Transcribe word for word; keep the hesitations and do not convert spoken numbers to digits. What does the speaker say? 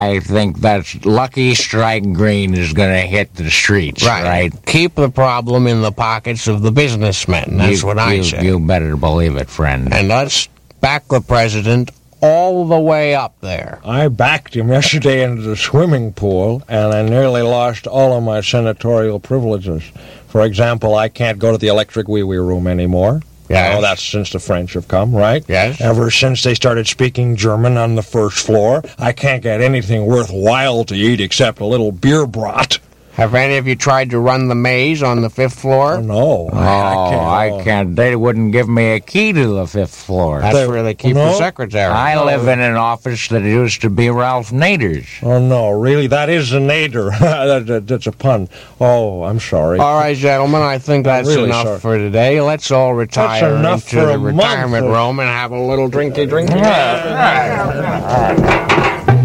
I think that's Lucky Strike Green is going to hit the streets, right. right? Keep the problem in the pockets of the businessmen. That's you, what I you, say. You better believe it, friend. And let's back the president all the way up there. I backed him yesterday into the swimming pool, and I nearly lost all of my senatorial privileges. For example, I can't go to the electric wee-wee room anymore. Yes. Oh, that's since the French have come, right? Yes. Ever since they started speaking German on the first floor, I can't get anything worthwhile to eat except a little beer brat. Have any of you tried to run the maze on the fifth floor? Oh, no. Oh, I, I can't. I can't. They wouldn't give me a key to the fifth floor. That's They- where they keep no? the secretary. I live in an office that used to be Ralph Nader's. Oh, no, really? That is a nader. that, that, that's a pun. Oh, I'm sorry. All right, gentlemen, I think that's really enough sorry. for today. Let's all retire That's enough into for the a month retirement of- room and have a little drinky-drinky.